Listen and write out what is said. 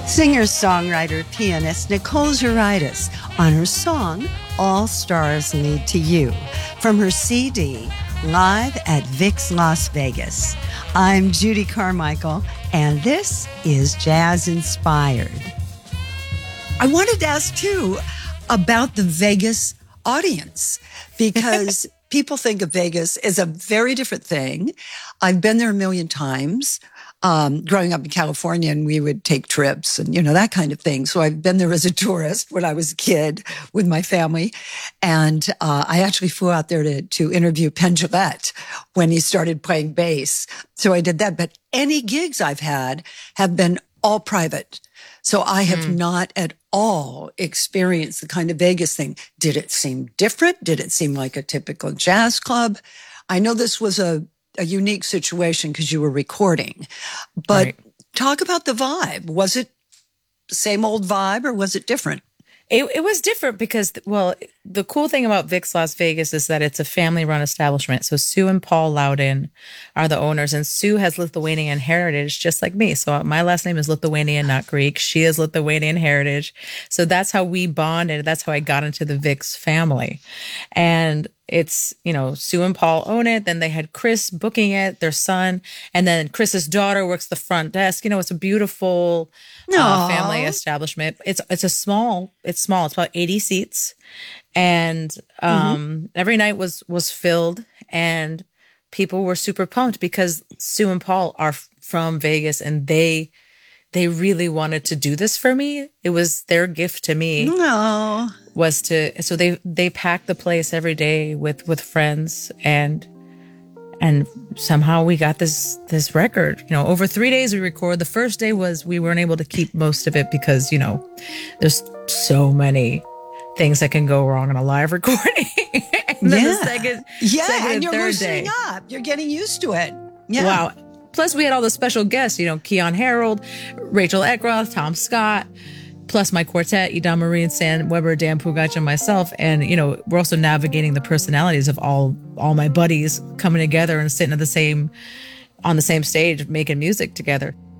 Singer-songwriter pianist Nicole Zuraitis on her song, All Stars Lead to You, from her CD, Live at Vix Las Vegas. I'm Judy Carmichael, and this is Jazz Inspired. I wanted to ask, too, about the Vegas audience, because people think of Vegas as a very different thing. I've been there a million times. Growing up in California, and we would take trips and, that kind of thing. So I've been there as a tourist when I was a kid with my family. And I actually flew out there to interview Penn Jillette when he started playing bass. So I did that. But any gigs I've had have been all private. So I have not at all experienced the kind of Vegas thing. Did it seem different? Did it seem like a typical jazz club? I know this was a unique situation because you were recording, but talk about the vibe. Was it the same old vibe or was it different? It was different because, well, the cool thing about Vix Las Vegas is that it's a family-run establishment. So Sue and Paul Loudon are the owners, and Sue has Lithuanian heritage, just like me. So my last name is Lithuanian, not Greek. She is Lithuanian heritage. So that's how we bonded. That's how I got into the Vix family. And it's, Sue and Paul own it. Then they had Chris booking it, their son. And then Chris's daughter works the front desk. It's a beautiful family establishment. It's small. It's about 80 seats. And every night was filled. And people were super pumped because Sue and Paul are from Vegas and they really wanted to do this for me. It was their gift to me. No. So they packed the place every day with friends and somehow we got this record. Over 3 days we record. The first day we weren't able to keep most of it because, there's so many things that can go wrong in a live recording. And then the second and you're loosening up. You're getting used to it. Yeah. Wow. Plus, we had all the special guests, Keon Harold, Rachel Eckroth, Tom Scott, plus my quartet, Ida Marie and Sam Weber, Dan Pugac, and myself. And, we're also navigating the personalities of all my buddies coming together and sitting on the same stage, making music together.